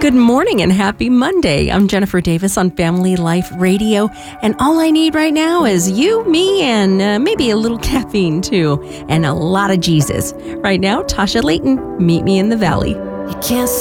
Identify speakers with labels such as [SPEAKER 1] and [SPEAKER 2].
[SPEAKER 1] Good morning and happy Monday. I'm Jennifer Davis on Family Life Radio, and all I need right now is you, me, and maybe a little caffeine too, and a lot of Jesus. Right now, Tasha Layton, Meet Me in the Valley.
[SPEAKER 2] You can't